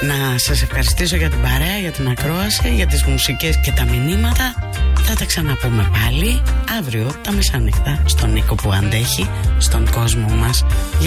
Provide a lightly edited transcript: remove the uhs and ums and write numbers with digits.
Να σας ευχαριστήσω για την παρέα, για την ακρόαση, για τις μουσικές και τα μηνύματα. Θα τα ξαναπούμε πάλι αύριο τα μεσάνυχτα στον Νίκο που αντέχει, στον κόσμο μας.